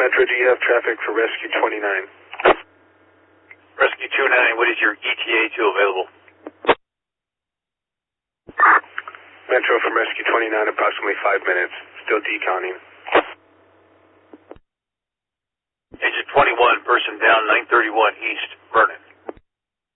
Metro, do you have traffic for Rescue 29? Rescue 29, what is your ETA 2 available? Metro from Rescue 29, approximately 5 minutes. Still deconning. Engine 21, person down 931 East.